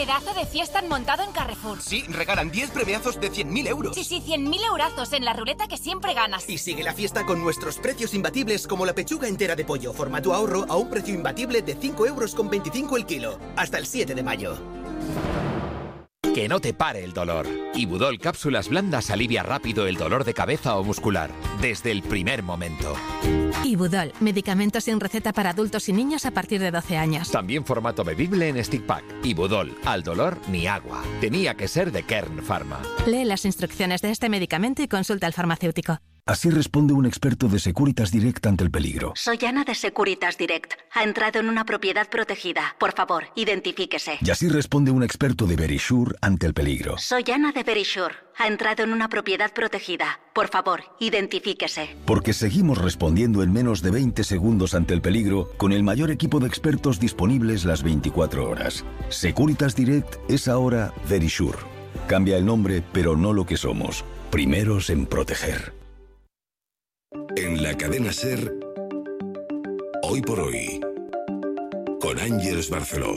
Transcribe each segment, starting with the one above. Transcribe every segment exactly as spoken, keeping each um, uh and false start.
Pedazo de fiesta han montado en Carrefour. Sí, regalan diez premiazos de cien mil euros. Sí, sí, cien mil eurazos en la ruleta que siempre ganas. Y sigue la fiesta con nuestros precios imbatibles como la pechuga entera de pollo, formato ahorro, a un precio imbatible de cinco euros con veinticinco el kilo. Hasta el siete de mayo. Que no te pare el dolor. Ibudol Cápsulas Blandas alivia rápido el dolor de cabeza o muscular, desde el primer momento. Ibudol, medicamento sin receta para adultos y niños a partir de doce años. También formato bebible en stick pack. Ibudol, al dolor ni agua. Tenía que ser de Kern Pharma. Lee las instrucciones de este medicamento y consulta al farmacéutico. Así responde un experto de Securitas Direct ante el peligro. Soy Ana de Securitas Direct. Ha entrado en una propiedad protegida. Por favor, identifíquese. Y así responde un experto de Verisure ante el peligro. Soy Ana de Verisure. Ha entrado en una propiedad protegida. Por favor, identifíquese. Porque seguimos respondiendo en menos de veinte segundos ante el peligro con el mayor equipo de expertos disponibles las veinticuatro horas. Securitas Direct es ahora Verisure. Cambia el nombre, pero no lo que somos. Primeros en proteger. En la cadena SER, Hoy por Hoy, con Ángeles Barceló.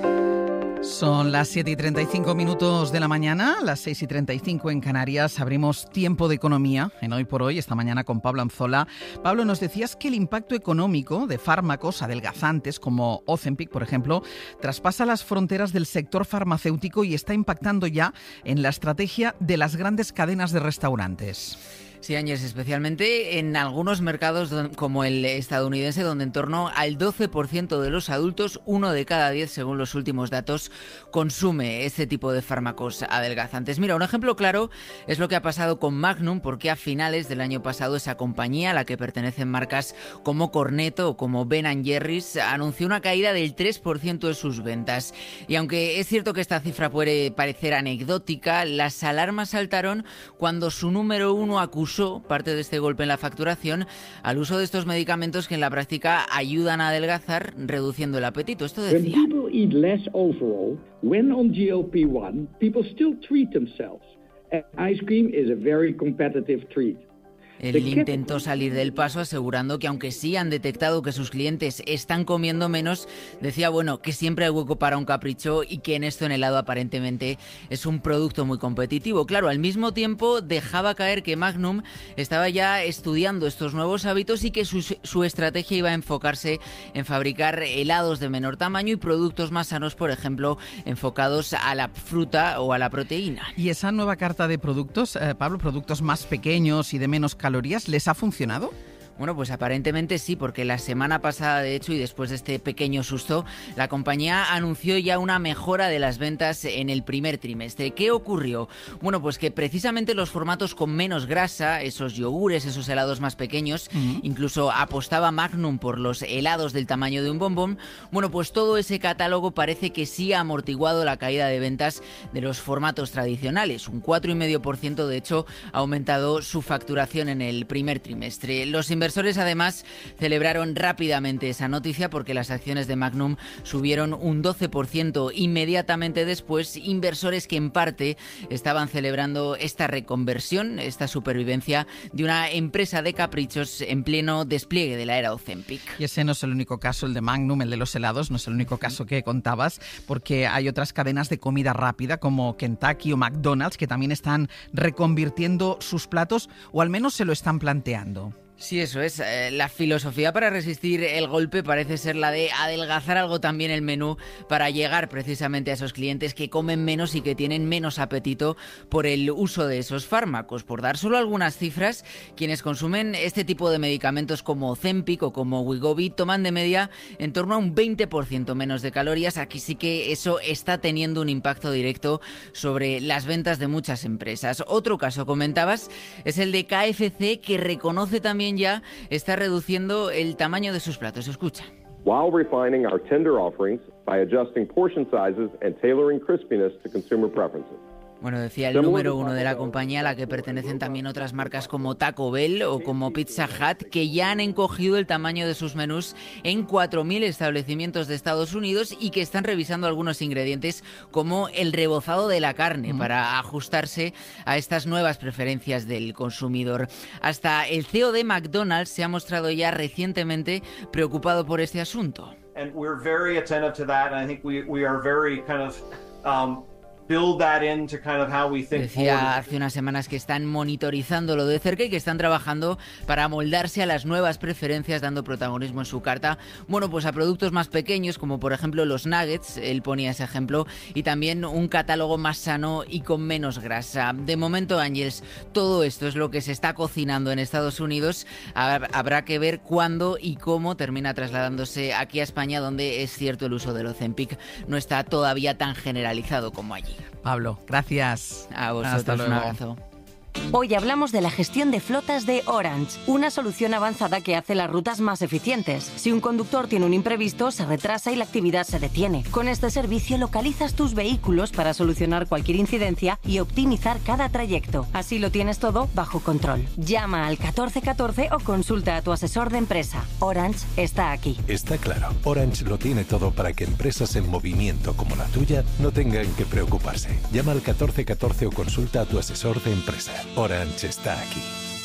Son las siete y treinta y cinco minutos de la mañana, las seis y treinta y cinco en Canarias. Abrimos Tiempo de Economía en Hoy por Hoy, esta mañana con Pablo Anzola. Pablo, nos decías que el impacto económico de fármacos adelgazantes como Ozempic, por ejemplo, traspasa las fronteras del sector farmacéutico y está impactando ya en la estrategia de las grandes cadenas de restaurantes. Sí, Áñez, especialmente en algunos mercados como el estadounidense, donde en torno al doce por ciento de los adultos, uno de cada diez, según los últimos datos, consume este tipo de fármacos adelgazantes. Mira, un ejemplo claro es lo que ha pasado con Magnum, porque a finales del año pasado esa compañía, a la que pertenecen marcas como Cornetto o como Ben and Jerry's, anunció una caída del tres por ciento de sus ventas. Y aunque es cierto que esta cifra puede parecer anecdótica, las alarmas saltaron cuando su número uno acusó parte de este golpe en la facturación al uso de estos medicamentos que en la práctica ayudan a adelgazar, reduciendo el apetito. Esto decía: When people eat less overall, when on G L P one, people still treat themselves. And ice cream is a very competitive treat. Él intentó salir del paso asegurando que aunque sí han detectado que sus clientes están comiendo menos, decía, bueno, que siempre hay hueco para un capricho y que en esto en helado aparentemente es un producto muy competitivo. Claro, al mismo tiempo dejaba caer que Magnum estaba ya estudiando estos nuevos hábitos y que su, su estrategia iba a enfocarse en fabricar helados de menor tamaño y productos más sanos, por ejemplo, enfocados a la fruta o a la proteína. ¿Y esa nueva carta de productos, eh, Pablo, productos más pequeños y de menos calorías, les ha funcionado? Bueno, pues aparentemente sí, porque la semana pasada, de hecho, y después de este pequeño susto, la compañía anunció ya una mejora de las ventas en el primer trimestre. ¿Qué ocurrió? Bueno, pues que precisamente los formatos con menos grasa, esos yogures, esos helados más pequeños, uh-huh. incluso apostaba Magnum por los helados del tamaño de un bombón, bueno, pues todo ese catálogo parece que sí ha amortiguado la caída de ventas de los formatos tradicionales. Un cuatro coma cinco por ciento, de hecho, ha aumentado su facturación en el primer trimestre. Los inversores además celebraron rápidamente esa noticia porque las acciones de Magnum subieron un doce por ciento inmediatamente después, inversores que en parte estaban celebrando esta reconversión, esta supervivencia de una empresa de caprichos en pleno despliegue de la era Ozempic. Y ese no es el único caso, el de Magnum, el de los helados, no es el único caso que contabas, porque hay otras cadenas de comida rápida como Kentucky o McDonald's que también están reconvirtiendo sus platos, o al menos se lo están planteando. Sí, eso es. Eh, la filosofía para resistir el golpe parece ser la de adelgazar algo también el menú para llegar precisamente a esos clientes que comen menos y que tienen menos apetito por el uso de esos fármacos. Por dar solo algunas cifras, quienes consumen este tipo de medicamentos como Ozempic o como Wegovy toman de media en torno a un veinte por ciento menos de calorías. Aquí sí que eso está teniendo un impacto directo sobre las ventas de muchas empresas. Otro caso, comentabas, es el de K F C, que reconoce también ya está reduciendo el tamaño de sus platos. Escucha. While refining our tender offerings by adjusting portion sizes and tailoring crispiness to consumer preferences. Bueno, decía el número uno de la compañía, a la que pertenecen también otras marcas como Taco Bell o como Pizza Hut, que ya han encogido el tamaño de sus menús en cuatro mil establecimientos de Estados Unidos y que están revisando algunos ingredientes como el rebozado de la carne, mm. para ajustarse a estas nuevas preferencias del consumidor. Hasta el C E O de McDonald's se ha mostrado ya recientemente preocupado por este asunto. And we're very attentive to that, and I think we we are very kind of um, build that into kind of how we think Decía forward. hace unas semanas que están monitorizándolo de cerca y que están trabajando para moldarse a las nuevas preferencias, dando protagonismo en su carta, bueno, pues a productos más pequeños, como por ejemplo los nuggets, él ponía ese ejemplo, y también un catálogo más sano y con menos grasa. De momento, Ángels, todo esto es lo que se está cocinando en Estados Unidos. Habrá que ver cuándo y cómo termina trasladándose aquí a España, donde es cierto el uso del Ozempic no está todavía tan generalizado como allí. Pablo, gracias. A vosotros. Hasta luego. Un abrazo. Hoy hablamos de la gestión de flotas de Orange, una solución avanzada que hace las rutas más eficientes. Si un conductor tiene un imprevisto, se retrasa y la actividad se detiene. Con este servicio localizas tus vehículos para solucionar cualquier incidencia y optimizar cada trayecto. Así lo tienes todo bajo control. Llama al catorce catorce o consulta a tu asesor de empresa. Orange está aquí. Está claro, Orange lo tiene todo para que empresas en movimiento como la tuya no tengan que preocuparse. Llama al catorce catorce o consulta a tu asesor de empresa. Orange está aquí.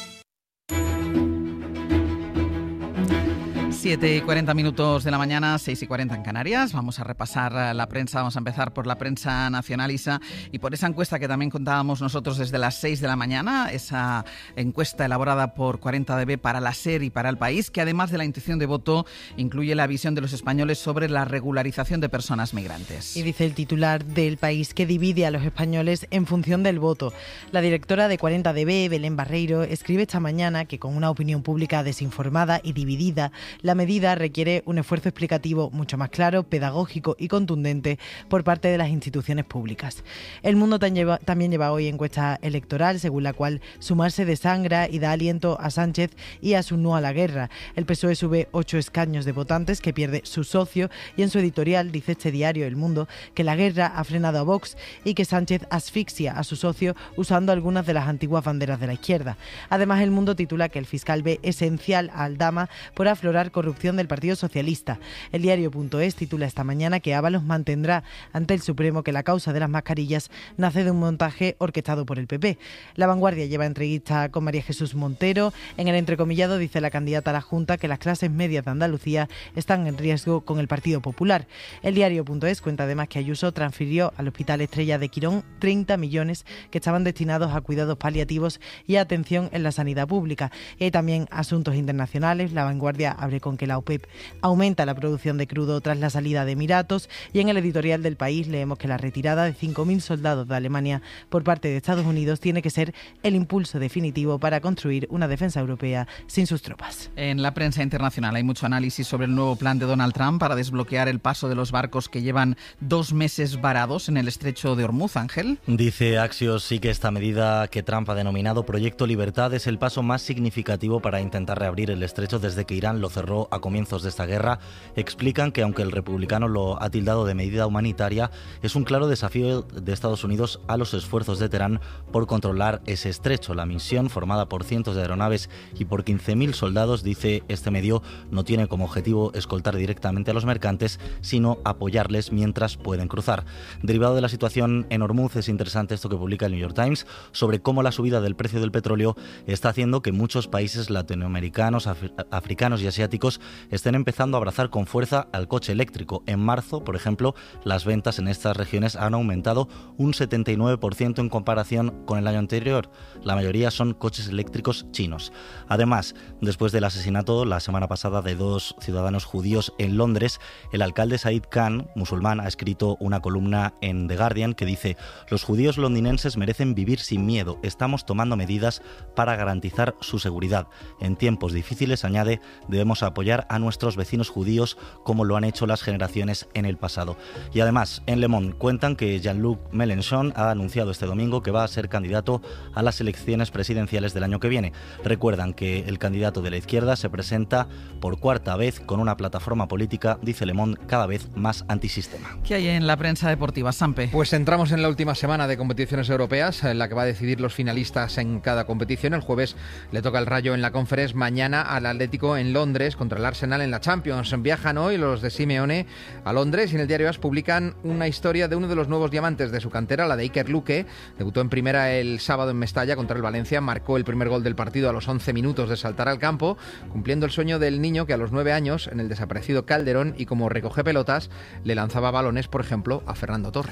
siete y cuarenta minutos de la mañana, seis y cuarenta en Canarias. Vamos a repasar la prensa, vamos a empezar por la prensa nacional, Isa, y por esa encuesta que también contábamos nosotros desde las seis de la mañana, esa encuesta elaborada por cuarenta D B para la SER y para El País, que además de la intención de voto, incluye la visión de los españoles sobre la regularización de personas migrantes. Y dice el titular del País que divide a los españoles en función del voto. La directora de cuarenta D B, Belén Barreiro, escribe esta mañana que con una opinión pública desinformada y dividida, la medida requiere un esfuerzo explicativo mucho más claro, pedagógico y contundente por parte de las instituciones públicas. El Mundo también lleva hoy encuesta electoral, según la cual sumarse desangra y da aliento a Sánchez y a su no a la guerra. El P S O E sube ocho escaños de votantes que pierde su socio, y en su editorial dice este diario, El Mundo, que la guerra ha frenado a Vox y que Sánchez asfixia a su socio usando algunas de las antiguas banderas de la izquierda. Además, El Mundo titula que el fiscal ve esencial a Aldama por aflorar corrupción del Partido Socialista. El diario.es titula esta mañana que Ábalos mantendrá ante el Supremo que la causa de las mascarillas nace de un montaje orquestado por el P P. La Vanguardia lleva entrevista con María Jesús Montero. En el entrecomillado dice la candidata a la Junta que las clases medias de Andalucía están en riesgo con el Partido Popular. El diario.es cuenta además que Ayuso transfirió al Hospital Estrella de Quirón treinta millones que estaban destinados a cuidados paliativos y a atención en la sanidad pública. Y hay también asuntos internacionales. La Vanguardia abre con que la OPEP aumenta la producción de crudo tras la salida de Emiratos, y en el editorial del País leemos que la retirada de cinco mil soldados de Alemania por parte de Estados Unidos tiene que ser el impulso definitivo para construir una defensa europea sin sus tropas. En la prensa internacional hay mucho análisis sobre el nuevo plan de Donald Trump para desbloquear el paso de los barcos que llevan dos meses varados en el estrecho de Hormuz. Ángel. Dice Axios sí que esta medida que Trump ha denominado Proyecto Libertad es el paso más significativo para intentar reabrir el estrecho desde que Irán lo cerró a comienzos de esta guerra. Explican que aunque el republicano lo ha tildado de medida humanitaria, es un claro desafío de Estados Unidos a los esfuerzos de Teherán por controlar ese estrecho. La misión, formada por cientos de aeronaves y por quince mil soldados, dice este medio, no tiene como objetivo escoltar directamente a los mercantes, sino apoyarles mientras pueden cruzar. Derivado de la situación en Hormuz, es interesante esto que publica el New York Times sobre cómo la subida del precio del petróleo está haciendo que muchos países latinoamericanos, af- africanos y asiáticos estén empezando a abrazar con fuerza al coche eléctrico. En marzo, por ejemplo, las ventas en estas regiones han aumentado un setenta y nueve por ciento en comparación con el año anterior. La mayoría son coches eléctricos chinos. Además, después del asesinato la semana pasada de dos ciudadanos judíos en Londres, el alcalde Said Khan, musulmán, ha escrito una columna en The Guardian que dice: los judíos londinenses merecen vivir sin miedo. Estamos tomando medidas para garantizar su seguridad. En tiempos difíciles, añade, debemos apoyar a nuestros vecinos judíos como lo han hecho las generaciones en el pasado. Y además, en Le Monde cuentan que Jean-Luc Mélenchon ha anunciado este domingo que va a ser candidato a las elecciones presidenciales del año que viene. Recuerdan que el candidato de la izquierda se presenta por cuarta vez con una plataforma política, dice Le Monde, cada vez más antisistema. ¿Qué hay en la prensa deportiva, Sampe? Pues entramos en la última semana de competiciones europeas, en la que va a decidir los finalistas en cada competición. El jueves le toca el Rayo en la Conference, mañana al Atlético en Londres contra el Arsenal en la Champions. Viajan hoy los de Simeone a Londres y en el diario AS publican una historia de uno de los nuevos diamantes de su cantera, la de Iker Luque. Debutó en primera el sábado en Mestalla contra el Valencia, marcó el primer gol del partido a los once minutos de saltar al campo, cumpliendo el sueño del niño que a los nueve años, en el desaparecido Calderón y como recoge pelotas, le lanzaba balones, por ejemplo, a Fernando Torres.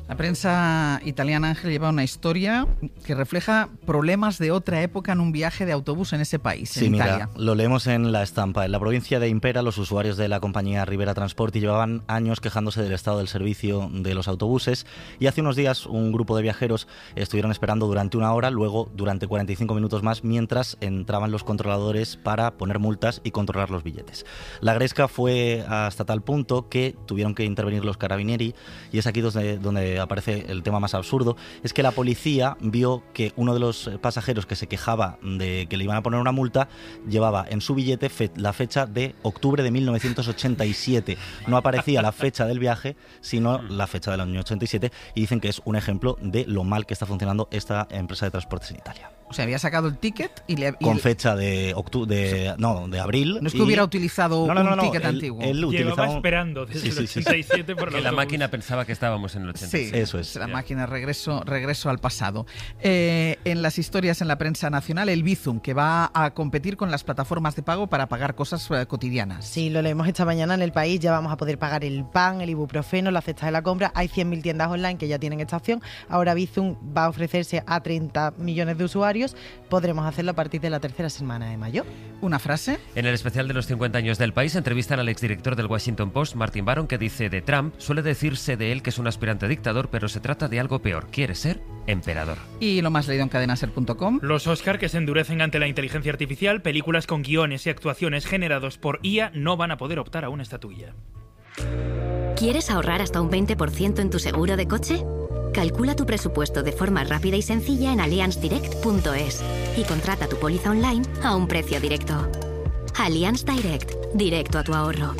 La prensa italiana, Ángel, lleva una historia que refleja problemas de otra época en un viaje de autobús en ese país, sí, en mira, Italia. Lo leemos en la estampa. En la provincia de Impera, los usuarios de la compañía Rivera Transporti llevaban años quejándose del estado del servicio de los autobuses y hace unos días un grupo de viajeros estuvieron esperando durante una hora, luego durante cuarenta y cinco minutos más, mientras entraban los controladores para poner multas y controlar los billetes. La gresca fue hasta tal punto que tuvieron que intervenir los carabinieri y es aquí donde, donde aparece el tema más absurdo, es que la policía vio que uno de los pasajeros que se quejaba de que le iban a poner una multa llevaba en su billete fe- la fecha de octubre de mil novecientos ochenta y siete. No aparecía la fecha del viaje, sino la fecha del año ochenta y siete, y dicen que es un ejemplo de lo mal que está funcionando esta empresa de transportes en Italia. O sea, había sacado el ticket y le... Y Con el... fecha de octubre, de, no, de abril. No es que y... hubiera utilizado no, no, no, un no, ticket él, antiguo. Él Llevaba utilizaba... esperando desde sí, el sí, sí, ochenta y siete sí. por el Que la autobús. máquina pensaba que estábamos en el ochenta y siete. Sí, eso es. La máquina regreso, regreso al pasado. Eh, en las historias en la prensa nacional, el Bizum, que va a competir con las plataformas de pago para pagar cosas eh, cotidianas. Sí, lo leemos esta mañana en El País. Ya vamos a poder pagar el pan, el ibuprofeno, la cesta de la compra. Hay cien mil tiendas online que ya tienen esta opción. Ahora Bizum va a ofrecerse a treinta millones de usuarios. Podremos hacerlo a partir de la tercera semana de mayo. ¿Una frase? En el especial de los cincuenta años del País entrevistan al exdirector del Washington Post, Martin Baron, que dice de Trump: suele decirse de él que es un aspirante a dictador, pero se trata de algo peor. Quiere ser emperador. Y lo más leído en cadenaser punto com. Los Oscar que se endurecen ante la inteligencia artificial, películas con guiones y actuaciones generados por I A no van a poder optar a una estatuilla. ¿Quieres ahorrar hasta un veinte por ciento en tu seguro de coche? Calcula tu presupuesto de forma rápida y sencilla en allianz direct punto es y contrata tu póliza online a un precio directo. Allianz Direct, directo a tu ahorro.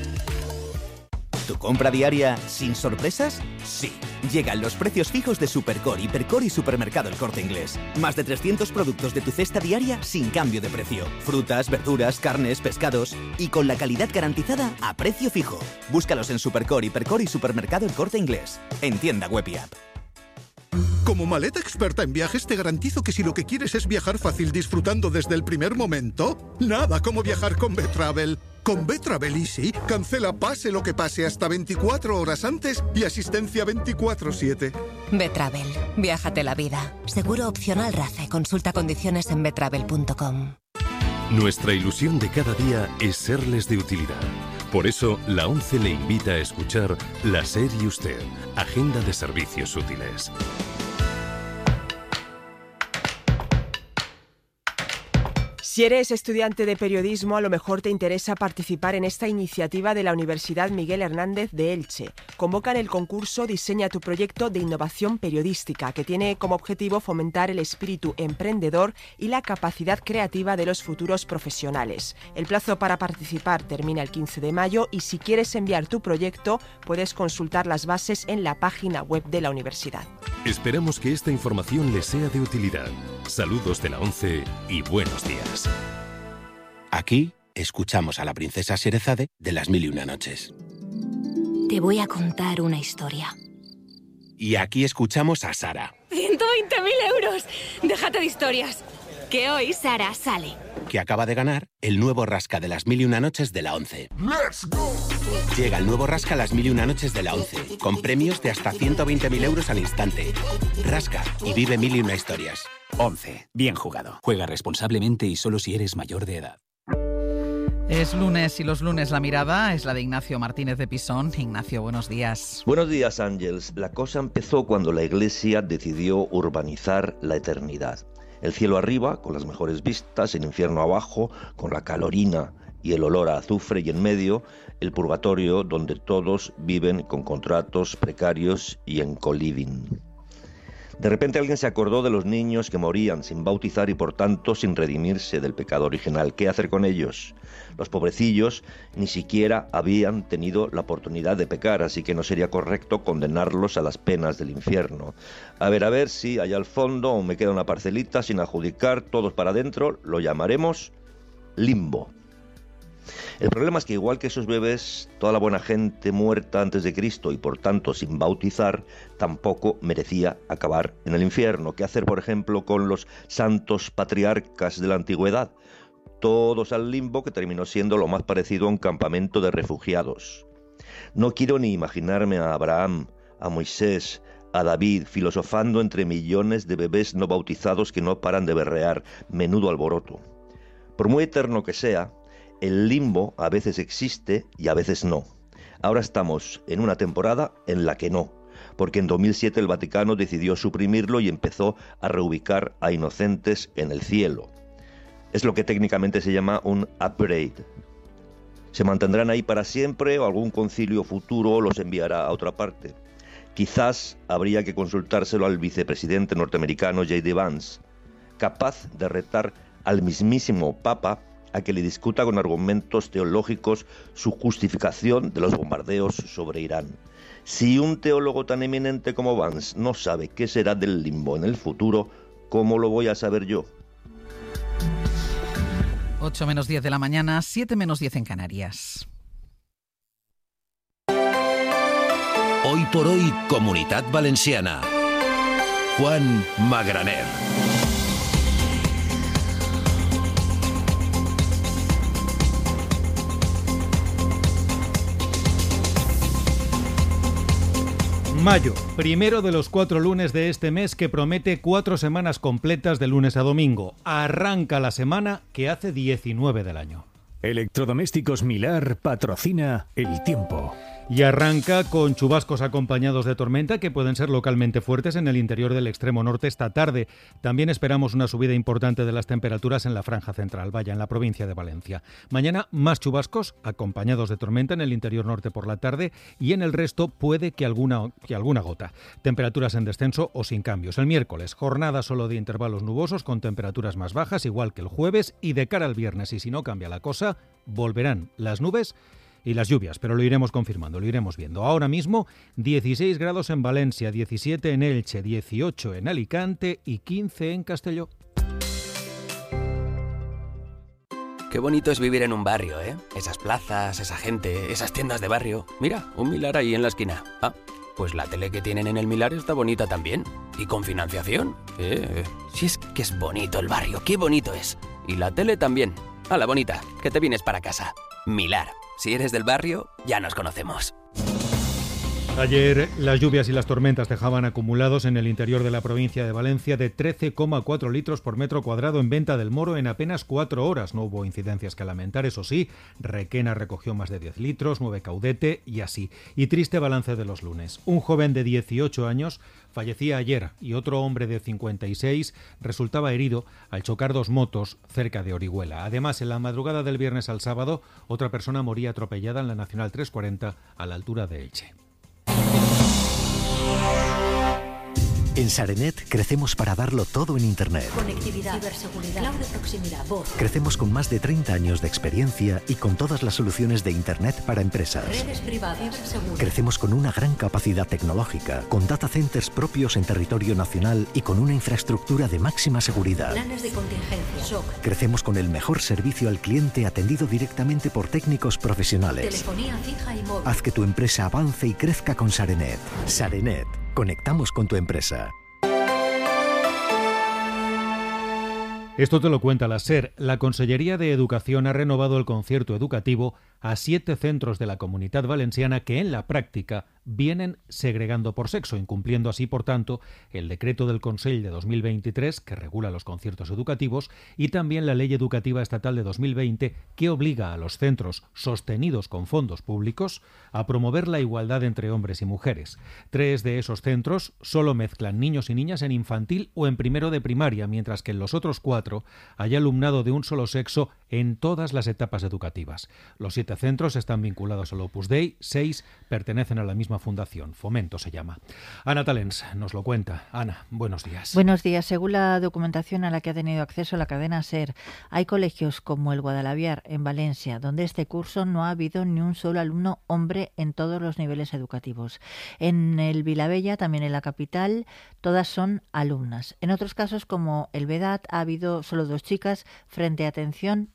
¿Tu compra diaria sin sorpresas? Sí. Llegan los precios fijos de Supercore, Hipercore y Supermercado El Corte Inglés. Más de trescientos productos de tu cesta diaria sin cambio de precio. Frutas, verduras, carnes, pescados y con la calidad garantizada a precio fijo. Búscalos en Supercore, Hipercore y Supermercado El Corte Inglés. En tienda web y app. Como maleta experta en viajes, te garantizo que si lo que quieres es viajar fácil disfrutando desde el primer momento, nada como viajar con B-Travel. Con B-Travel Easy, cancela pase lo que pase hasta veinticuatro horas antes y asistencia veinticuatro siete. B-Travel. Viájate la vida. Seguro opcional RACE. Consulta condiciones en b travel punto com. Nuestra ilusión de cada día es serles de utilidad. Por eso, la ONCE le invita a escuchar La SER y Usted, Agenda de Servicios Útiles. Si eres estudiante de periodismo, a lo mejor te interesa participar en esta iniciativa de la Universidad Miguel Hernández de Elche. Convocan el concurso Diseña tu proyecto de innovación periodística, que tiene como objetivo fomentar el espíritu emprendedor y la capacidad creativa de los futuros profesionales. El plazo para participar termina el quince de mayo y si quieres enviar tu proyecto, puedes consultar las bases en la página web de la universidad. Esperamos que esta información les sea de utilidad. Saludos de la ONCE y buenos días. Aquí escuchamos a la princesa Sherezade de Las Mil y Una Noches. Te voy a contar una historia. Y aquí escuchamos a Sara, ¡ciento veinte mil euros! Déjate de historias. Que hoy Sara sale. que acaba de ganar el nuevo Rasca de Las Mil y Una Noches de la ONCE. ¡Let's go! Llega el nuevo Rasca Las Mil y Una Noches de la ONCE, con premios de hasta ciento veinte mil euros al instante. Rasca y vive mil y una historias. ONCE. Bien jugado. Juega responsablemente y solo si eres mayor de edad. Es lunes y los lunes la mirada es la de Ignacio Martínez de Pisón. Ignacio, buenos días. Buenos días, Ángels. La cosa empezó cuando la Iglesia decidió urbanizar la eternidad. El cielo arriba, con las mejores vistas, el infierno abajo, con la calorina y el olor a azufre, y en medio, el purgatorio, donde todos viven con contratos precarios y en co-living. De repente alguien se acordó de los niños que morían sin bautizar y por tanto sin redimirse del pecado original. ¿Qué hacer con ellos? Los pobrecillos ni siquiera habían tenido la oportunidad de pecar, así que no sería correcto condenarlos a las penas del infierno. A ver, a ver si allá al fondo aún me queda una parcelita sin adjudicar, todos para adentro, lo llamaremos limbo. El problema es que igual que esos bebés, toda la buena gente muerta antes de Cristo y por tanto sin bautizar, tampoco merecía acabar en el infierno. ¿Qué hacer, por ejemplo, con los santos patriarcas de la antigüedad? Todos al limbo, que terminó siendo lo más parecido a un campamento de refugiados. No quiero ni imaginarme a Abraham, a Moisés, a David, filosofando entre millones de bebés no bautizados que no paran de berrear, menudo alboroto. Por muy eterno que sea, el limbo a veces existe y a veces no. Ahora estamos en una temporada en la que no, porque en dos mil siete el Vaticano decidió suprimirlo y empezó a reubicar a inocentes en el cielo. Es lo que técnicamente se llama un upgrade. ¿Se mantendrán ahí para siempre o algún concilio futuro los enviará a otra parte? Quizás habría que consultárselo al vicepresidente norteamericano J D Vance, capaz de retar al mismísimo Papa a que le discuta con argumentos teológicos su justificación de los bombardeos sobre Irán. Si un teólogo tan eminente como Vance no sabe qué será del limbo en el futuro, ¿cómo lo voy a saber yo? ocho menos diez de la mañana, siete menos diez en Canarias. Hoy por hoy, Comunitat Valenciana. Juan Magraner. Mayo, primero de los cuatro lunes de este mes que promete cuatro semanas completas de lunes a domingo. Arranca la semana que hace diecinueve del año. Electrodomésticos Milar patrocina El Tiempo. Y arranca con chubascos acompañados de tormenta que pueden ser localmente fuertes en el interior del extremo norte esta tarde. También esperamos una subida importante de las temperaturas en la franja central, vaya, en la provincia de Valencia. Mañana más chubascos acompañados de tormenta en el interior norte por la tarde y en el resto puede que alguna, que alguna gota. Temperaturas en descenso o sin cambios. El miércoles, jornada solo de intervalos nubosos con temperaturas más bajas, igual que el jueves, y de cara al viernes, y si no cambia la cosa, volverán las nubes y las lluvias, pero lo iremos confirmando, lo iremos viendo. Ahora mismo, dieciséis grados en Valencia, diecisiete en Elche, dieciocho en Alicante y quince en Castelló. Qué bonito es vivir en un barrio, ¿eh? Esas plazas, esa gente, esas tiendas de barrio. Mira, un Milar ahí en la esquina. Ah, pues la tele que tienen en el Milar está bonita también. Y con financiación. Eh, si es que es bonito el barrio, qué bonito es. Y la tele también. ¡Hala, bonita! Que te vienes para casa. Milar. Si eres del barrio, ya nos conocemos. Ayer las lluvias y las tormentas dejaban acumulados en el interior de la provincia de Valencia de trece coma cuatro litros por metro cuadrado en Venta del Moro en apenas cuatro horas. No hubo incidencias que lamentar, eso sí. Requena recogió más de diez litros, nueve Caudete y así. Y triste balance de los lunes. Un joven de dieciocho años fallecía ayer y otro hombre de cincuenta y seis resultaba herido al chocar dos motos cerca de Orihuela. Además, en la madrugada del viernes al sábado, otra persona moría atropellada en la Nacional trescientos cuarenta a la altura de Elche. En Sarenet crecemos para darlo todo en Internet. Conectividad, ciberseguridad, cloud de proximidad, voz. Crecemos con más de treinta años de experiencia y con todas las soluciones de Internet para empresas. Redes privadas, ciberseguridad. Crecemos con una gran capacidad tecnológica, con data centers propios en territorio nacional y con una infraestructura de máxima seguridad. Planes de contingencia, shock. Crecemos con el mejor servicio al cliente atendido directamente por técnicos profesionales. Telefonía fija y móvil. Haz que tu empresa avance y crezca con Sarenet. Sarenet. Conectamos con tu empresa. Esto te lo cuenta la SER. La Consellería de Educación ha renovado el concierto educativo a siete centros de la Comunitat Valenciana que en la práctica vienen segregando por sexo, incumpliendo así, por tanto, el decreto del Consell de dos mil veintitrés que regula los conciertos educativos y también la Ley Educativa Estatal de dos mil veinte que obliga a los centros sostenidos con fondos públicos a promover la igualdad entre hombres y mujeres. Tres de esos centros solo mezclan niños y niñas en infantil o en primero de primaria, mientras que en los otros cuatro hay alumnado de un solo sexo en todas las etapas educativas. Los siete centros están vinculados al Opus Dei, seis pertenecen a la misma fundación, Fomento se llama. Ana Talens nos lo cuenta. Ana, buenos días. Buenos días. Según la documentación a la que ha tenido acceso la cadena SER, hay colegios como el Guadalaviar, en Valencia, donde este curso no ha habido ni un solo alumno hombre en todos los niveles educativos. En el Vilabella, también en la capital, todas son alumnas. En otros casos, como el Vedat, ha habido solo dos chicas frente a, atención,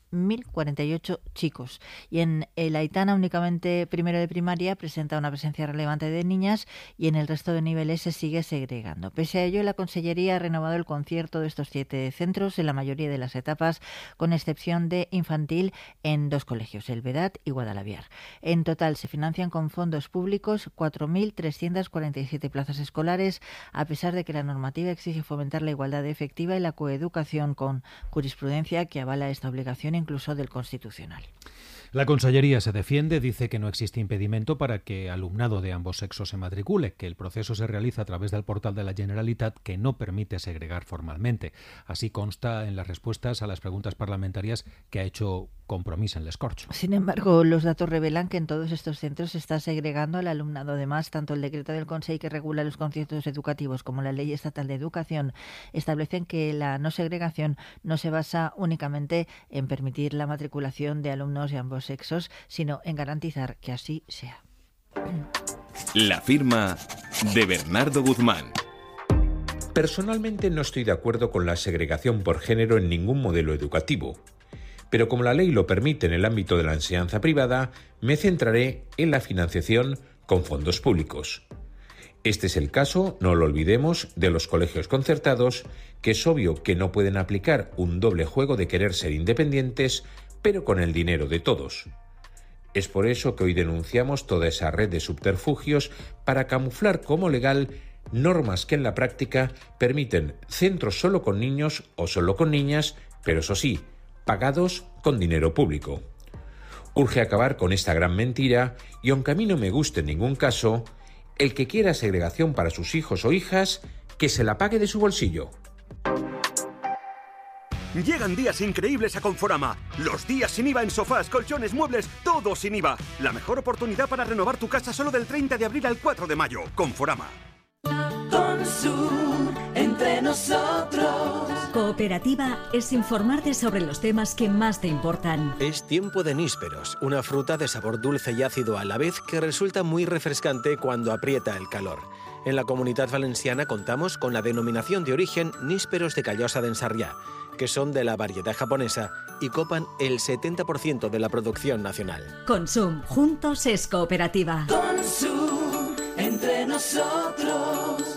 mil cuarenta y ocho chicos. Y en el Aitana, únicamente primero de primaria, presenta una presencia relevante de niñas y en el resto de niveles se sigue segregando. Pese a ello, la Consellería ha renovado el concierto de estos siete centros en la mayoría de las etapas, con excepción de infantil en dos colegios, el Vedat y Guadalaviar. En total se financian con fondos públicos cuatro mil trescientas cuarenta y siete plazas escolares, a pesar de que la normativa exige fomentar la igualdad efectiva y la coeducación, con jurisprudencia que avala esta obligación incluso del Constitucional. La Consellería se defiende, dice que no existe impedimento para que alumnado de ambos sexos se matricule, que el proceso se realiza a través del portal de la Generalitat, que no permite segregar formalmente. Así consta en las respuestas a las preguntas parlamentarias que ha hecho Compromís en l'Escorxo. Sin embargo, los datos revelan que en todos estos centros se está segregando al alumnado. Además, tanto el decreto del Consell que regula los conciertos educativos como la Ley Estatal de Educación establecen que la no segregación no se basa únicamente en permitir la matriculación de alumnos de ambos sexos, sino en garantizar que así sea. La firma de Bernardo Guzmán. Personalmente no estoy de acuerdo con la segregación por género en ningún modelo educativo, pero como la ley lo permite en el ámbito de la enseñanza privada, me centraré en la financiación con fondos públicos. Este es el caso, no lo olvidemos, de los colegios concertados, que es obvio que no pueden aplicar un doble juego de querer ser independientes, pero con el dinero de todos. Es por eso que hoy denunciamos toda esa red de subterfugios para camuflar como legal normas que en la práctica permiten centros solo con niños o solo con niñas, pero eso sí, pagados con dinero público. Urge acabar con esta gran mentira y, aunque a mí no me guste en ningún caso, el que quiera segregación para sus hijos o hijas, que se la pague de su bolsillo. Llegan días increíbles a Conforama. Los días sin I V A en sofás, colchones, muebles, todo sin I V A. La mejor oportunidad para renovar tu casa solo del treinta de abril al cuatro de mayo. Conforama. Consum, entre nosotros. Cooperativa es informarte sobre los temas que más te importan. Es tiempo de nísperos, una fruta de sabor dulce y ácido a la vez que resulta muy refrescante cuando aprieta el calor. En la Comunitat Valenciana contamos con la denominación de origen nísperos de Callosa d'en Sarrià, que son de la variedad japonesa y copan el setenta por ciento de la producción nacional. Consum, juntos es cooperativa. Consum, entre nosotros.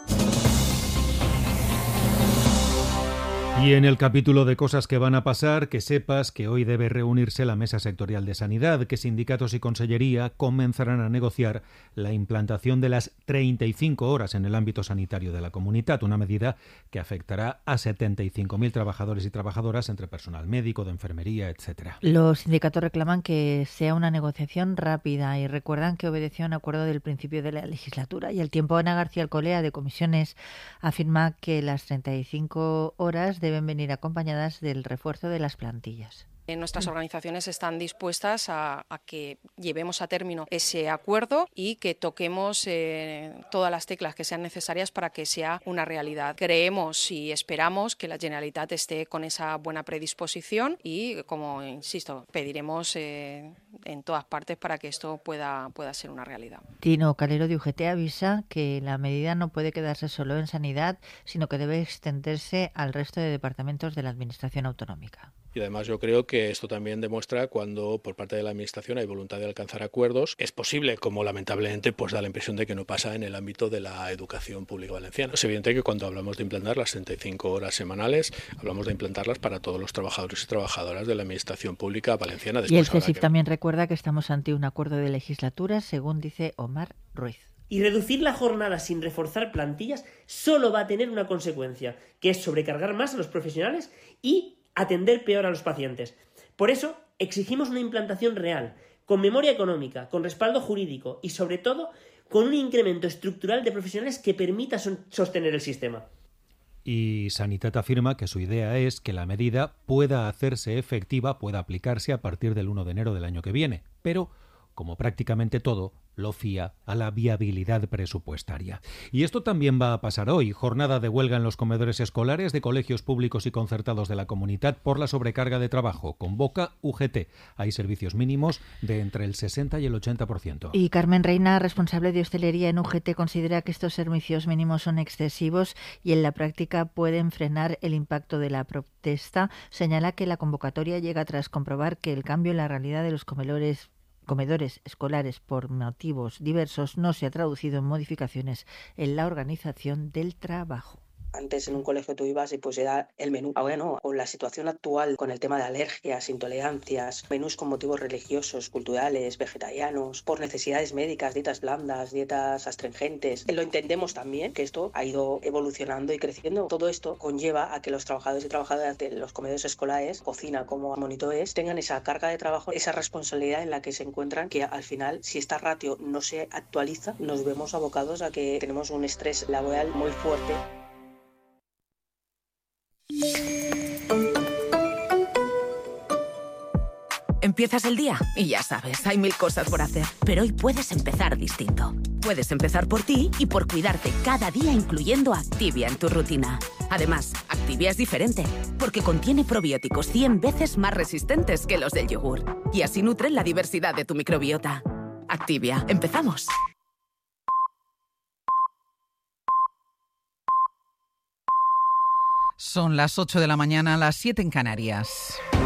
Y en el capítulo de cosas que van a pasar, que sepas que hoy debe reunirse la Mesa Sectorial de Sanidad, que sindicatos y consellería comenzarán a negociar la implantación de las treinta y cinco horas en el ámbito sanitario de la comunidad, una medida que afectará a setenta y cinco mil trabajadores y trabajadoras entre personal médico, de enfermería, etcétera. Los sindicatos reclaman que sea una negociación rápida y recuerdan que obedeció a un acuerdo del principio de la legislatura. Y el tiempo, Ana García Alcolea, de Comisiones, afirma que las treinta y cinco horas deben venir acompañadas del refuerzo de las plantillas. Nuestras organizaciones están dispuestas a, a que llevemos a término ese acuerdo y que toquemos eh, todas las teclas que sean necesarias para que sea una realidad. Creemos y esperamos que la Generalitat esté con esa buena predisposición y, como insisto, pediremos eh, en todas partes para que esto pueda, pueda ser una realidad. Tino Calero de U G T avisa que la medida no puede quedarse solo en sanidad, sino que debe extenderse al resto de departamentos de la Administración autonómica. Y además yo creo que esto también demuestra cuando por parte de la Administración hay voluntad de alcanzar acuerdos. Es posible, como lamentablemente pues da la impresión de que no pasa en el ámbito de la educación pública valenciana. Es evidente que cuando hablamos de implantar las treinta y cinco horas semanales, hablamos de implantarlas para todos los trabajadores y trabajadoras de la Administración pública valenciana. Después y el CESIF que... también recuerda que estamos ante un acuerdo de legislatura, según dice Omar Ruiz. Y reducir la jornada sin reforzar plantillas solo va a tener una consecuencia, que es sobrecargar más a los profesionales y atender peor a los pacientes. Por eso, exigimos una implantación real, con memoria económica, con respaldo jurídico y, sobre todo, con un incremento estructural de profesionales que permita son- sostener el sistema. Y Sanitat afirma que su idea es que la medida pueda hacerse efectiva, pueda aplicarse a partir del uno de enero del año que viene, pero como prácticamente todo, lo fía a la viabilidad presupuestaria. Y esto también va a pasar hoy. Jornada de huelga en los comedores escolares de colegios públicos y concertados de la comunidad por la sobrecarga de trabajo. Convoca U G T. Hay servicios mínimos de entre el sesenta y el ochenta por ciento. Y Carmen Reina, responsable de hostelería en U G T, considera que estos servicios mínimos son excesivos y en la práctica pueden frenar el impacto de la protesta. Señala que la convocatoria llega tras comprobar que el cambio en la realidad de los comedores comedores escolares por motivos diversos no se ha traducido en modificaciones en la organización del trabajo. Antes en un colegio tú ibas y pues era el menú. Ahora no, con la situación actual, con el tema de alergias, intolerancias, menús con motivos religiosos, culturales, vegetarianos, por necesidades médicas, dietas blandas, dietas astringentes. Lo entendemos también, que esto ha ido evolucionando y creciendo. Todo esto conlleva a que los trabajadores y trabajadoras de los comedores escolares, cocina como monitores, tengan esa carga de trabajo, esa responsabilidad en la que se encuentran, que al final, si esta ratio no se actualiza, nos vemos abocados a que tenemos un estrés laboral muy fuerte. Empiezas el día y ya sabes, hay mil cosas por hacer. Pero hoy puedes empezar distinto. Puedes empezar por ti y por cuidarte cada día, incluyendo Activia en tu rutina. Además, Activia es diferente, porque contiene probióticos cien veces más resistentes que los del yogur. Y así nutren la diversidad de tu microbiota. Activia, empezamos. Son las ocho de la mañana, las siete en Canarias.